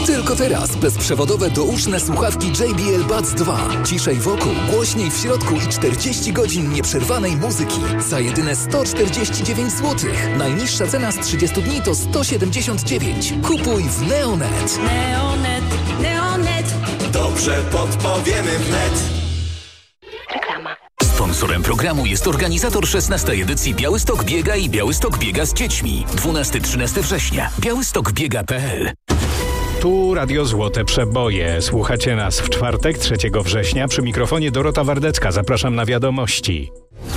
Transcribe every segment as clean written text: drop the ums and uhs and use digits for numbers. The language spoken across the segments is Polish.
Tylko teraz bezprzewodowe douszne słuchawki JBL Buds 2. Ciszej wokół, głośniej w środku i 40 godzin nieprzerwanej muzyki. Za jedyne 149 zł. Najniższa cena z 30 dni to 179. Kupuj w Neonet. Neonet. Dobrze podpowiemy wnet. Reklama. Sponsorem programu jest organizator 16. edycji Białystok Biega i Białystok Biega z dziećmi. 12-13 września. białystokbiega.pl. Tu Radio Złote Przeboje. Słuchacie nas w czwartek, 3 września. Przy mikrofonie Dorota Wardecka. Zapraszam na wiadomości.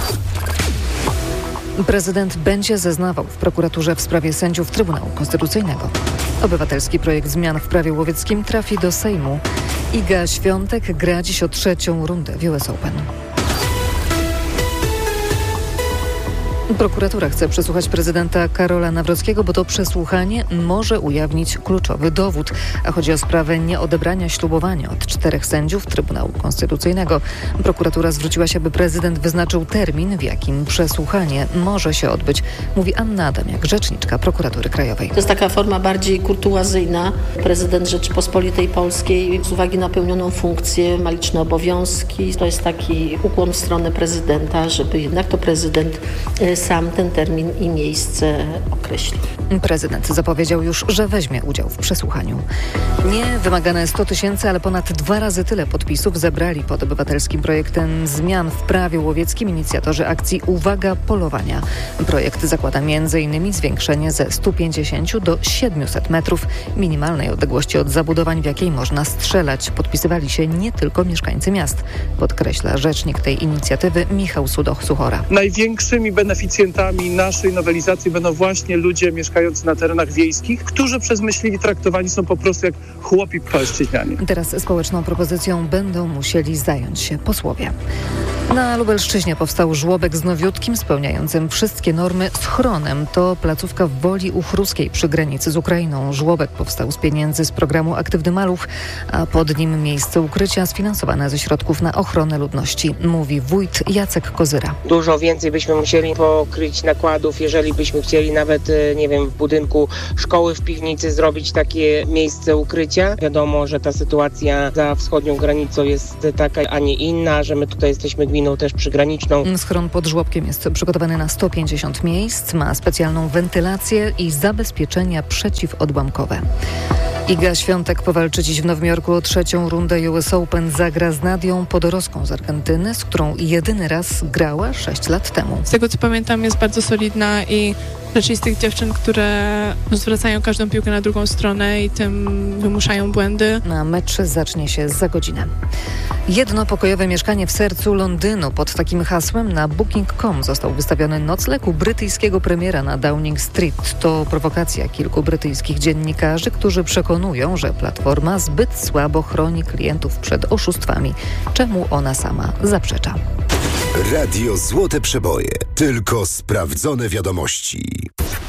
Prezydent będzie zeznawał w prokuraturze w sprawie sędziów Trybunału Konstytucyjnego. Obywatelski projekt zmian w prawie łowieckim trafi do Sejmu. Iga Świątek gra dziś o 3. rundę w US Open. Prokuratura chce przesłuchać prezydenta Karola Nawrockiego, bo to przesłuchanie może ujawnić kluczowy dowód. A chodzi o sprawę nieodebrania ślubowania od 4 sędziów Trybunału Konstytucyjnego. Prokuratura zwróciła się, by prezydent wyznaczył termin, w jakim przesłuchanie może się odbyć. Mówi Anna Adamiak, rzeczniczka Prokuratury Krajowej. To jest taka forma bardziej kurtuazyjna. Prezydent Rzeczypospolitej Polskiej z uwagi na pełnioną funkcję ma liczne obowiązki. To jest taki ukłon w stronę prezydenta, żeby jednak to prezydent sam ten termin i miejsce określił. Prezydent zapowiedział już, że weźmie udział w przesłuchaniu. Nie wymagane 100 000, ale ponad 2 razy tyle podpisów zebrali pod obywatelskim projektem zmian w prawie łowieckim inicjatorzy akcji Uwaga Polowania. Projekt zakłada m.in. zwiększenie ze 150 do 700 metrów minimalnej odległości od zabudowań, w jakiej można strzelać. Podpisywali się nie tylko mieszkańcy miast, podkreśla rzecznik tej inicjatywy Michał Suchora. Największymi beneficjentami naszej nowelizacji będą właśnie ludzie mieszkający na terenach wiejskich, którzy przez myśliwi traktowani są po prostu jak chłopi płaszczyźnianie. Teraz społeczną propozycją będą musieli zająć się posłowie. Na Lubelszczyźnie powstał żłobek z nowiutkim, spełniającym wszystkie normy schronem. To placówka w Woli Uchruskiej przy granicy z Ukrainą. Żłobek powstał z pieniędzy z programu Aktywny Maluch, a pod nim miejsce ukrycia sfinansowane ze środków na ochronę ludności, mówi wójt Jacek Kozyra. Dużo więcej byśmy musieli pokryć nakładów, jeżeli byśmy chcieli nawet, w budynku szkoły w piwnicy zrobić takie miejsce ukrycia. Wiadomo, że ta sytuacja za wschodnią granicą jest taka, a nie inna, że my tutaj jesteśmy gminą też przygraniczną. Schron pod żłobkiem jest przygotowany na 150 miejsc, ma specjalną wentylację i zabezpieczenia przeciwodłamkowe. Iga Świątek powalczy dziś w Nowym Jorku o 3. rundę US Open. Zagra z Nadią Podoroską z Argentyny, z którą jedyny raz grała 6 lat temu. Z tego co pamiętam, jest bardzo solidna i raczej z tych dziewczyn, które zwracają każdą piłkę na drugą stronę i tym wymuszają błędy. Na mecz zacznie się za godzinę. Jednopokojowe mieszkanie w sercu Londynu. Pod takim hasłem na Booking.com został wystawiony nocleg u brytyjskiego premiera na Downing Street. To prowokacja kilku brytyjskich dziennikarzy, którzy przekonują, że platforma zbyt słabo chroni klientów przed oszustwami, czemu ona sama zaprzecza. Radio Złote Przeboje. Tylko sprawdzone wiadomości.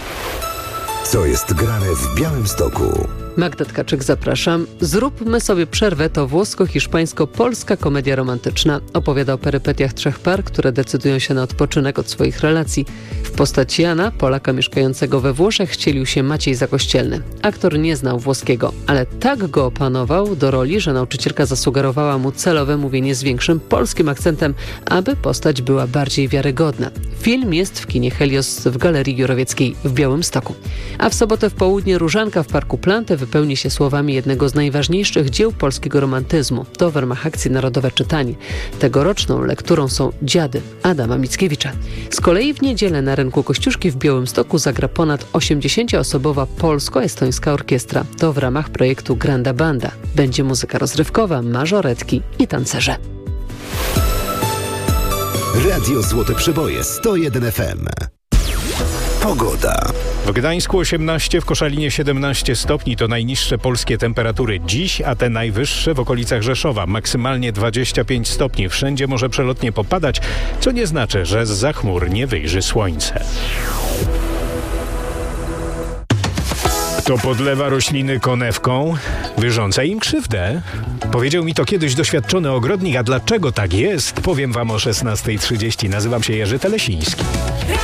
Co jest grane w Białymstoku? Magda Tkaczyk, zapraszam. Zróbmy sobie przerwę to włosko-hiszpańsko-polska komedia romantyczna. Opowiada o perypetiach 3 par, które decydują się na odpoczynek od swoich relacji. W postaci Jana, Polaka mieszkającego we Włoszech, wcielił się Maciej Zakościelny. Aktor nie znał włoskiego, ale tak go opanował do roli, że nauczycielka zasugerowała mu celowe mówienie z większym polskim akcentem, aby postać była bardziej wiarygodna. Film jest w kinie Helios w Galerii Jorowieckiej w Białymstoku. A w sobotę w południe Różanka w Parku Plantę wypełni się słowami jednego z najważniejszych dzieł polskiego romantyzmu. To w ramach akcji Narodowe Czytanie. Tegoroczną lekturą są Dziady Adama Mickiewicza. Z kolei w niedzielę na rynku Kościuszki w Białymstoku zagra ponad 80-osobowa polsko-estońska orkiestra. To w ramach projektu Granda Banda. Będzie muzyka rozrywkowa, mażoretki i tancerze. Radio Złote Przeboje 101 FM. Pogoda. W Gdańsku 18, w Koszalinie 17 stopni to najniższe polskie temperatury dziś, a te najwyższe w okolicach Rzeszowa. Maksymalnie 25 stopni. Wszędzie może przelotnie popadać, co nie znaczy, że zza chmur nie wyjrzy słońce. Kto podlewa rośliny konewką, wyrządza im krzywdę. Powiedział mi to kiedyś doświadczony ogrodnik, a dlaczego tak jest, powiem wam o 16:30. Nazywam się Jerzy Telesiński.